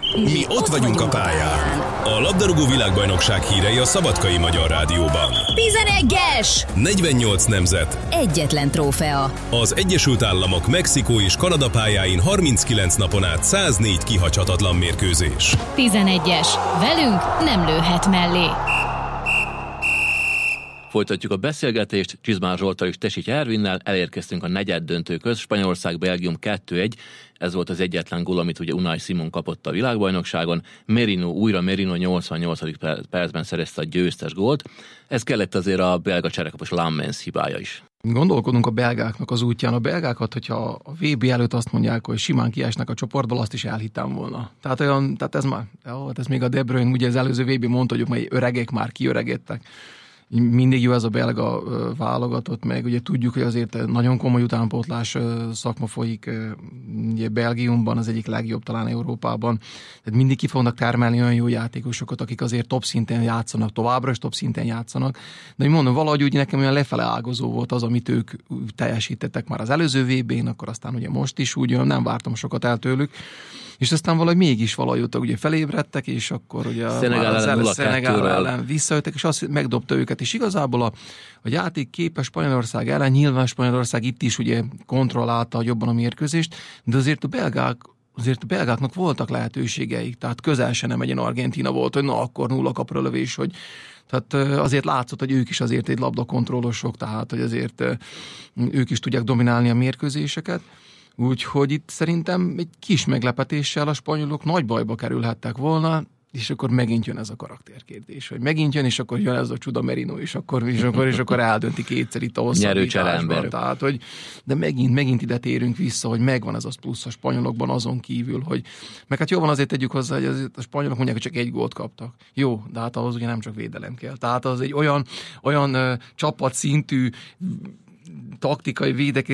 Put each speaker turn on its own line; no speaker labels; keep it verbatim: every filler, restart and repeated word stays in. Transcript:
Mi ott vagyunk a pályán. A labdarúgó világbajnokság hírei a Szabadkai Magyar Rádióban.
tizenegyes!
negyvennyolc nemzet.
Egyetlen trófea.
Az Egyesült Államok, Mexikó és Kanada pályáin harminckilenc napon át száznégy kihagyhatatlan mérkőzés.
tizenegyes. Velünk nem lőhet mellé.
Folytatjuk a beszélgetést Csizmán Zsolttal és Tesics Ervinnel, elérkeztünk a negyeddöntőköz, Spanyolország-Belgium kettő egy, ez volt az egyetlen gól, amit ugye Unai Simon kapott a világbajnokságon, Merino, újra Merino nyolcvannyolcadik percben szerezte a győztes gólt, ez kellett azért a belga cserekapos Lammens hibája is.
Gondolkodunk a belgáknak az útján. A belgákat, hogyha a vé bé előtt azt mondják, hogy simán kiesnek a csoportból, azt is elhittem volna. Tehát olyan, tehát ez már, jó, ez még a De Bruyne, ugye az előző vé bé mondta, hogy majd öregek már kiöregedtek. Mindig jó ez a belga válogatott, meg ugye tudjuk, hogy azért nagyon komoly utánpótlás szakma folyik ugye Belgiumban, az egyik legjobb talán Európában. Tehát mindig ki fognak termelni olyan jó játékosokat, akik azért top szinten játszanak, továbbra is top szinten játszanak. De én mondom, valahogy úgy nekem olyan lefele ágazó volt az, amit ők teljesítettek már az előző vé bén, akkor aztán ugye most is úgy, nem vártam sokat el tőlük. És aztán valahogy mégis valahogy ott ugye felébredtek, és akkor ugye
Szenegál ellen,
Szenegál ellen visszajöttek, és azt megdobta őket. És igazából a, a játék képes Spanyolország ellen, nyilván Spanyolország itt is ugye kontrollálta jobban a mérkőzést, de azért a belgák azért a belgáknak voltak lehetőségeik, tehát közel se nem egyen Argentína volt, hogy na akkor nulla kapra lövés, hogy tehát azért látszott, hogy ők is azért egy labdakontrollosok, tehát hogy azért ők is tudják dominálni a mérkőzéseket. Úgyhogy itt szerintem egy kis meglepetéssel a spanyolok nagy bajba kerülhettek volna, és akkor megint jön ez a karakterkérdés, hogy megint jön, és akkor jön ez a csuda Merino, és akkor, és akkor, és akkor eldönti kétszer itt a hosszabbításban. Tehát, hogy, de megint, megint ide térünk vissza, hogy megvan ez az plusz a spanyolokban azon kívül, hogy meg hát jó van, azért tegyük hozzá, hogy azért a spanyolok mondják, hogy csak egy gólt kaptak. Jó, de hát ahhoz ugye nem csak védelem kell. Tehát az egy olyan, olyan uh, csapatszintű taktikai védekezés,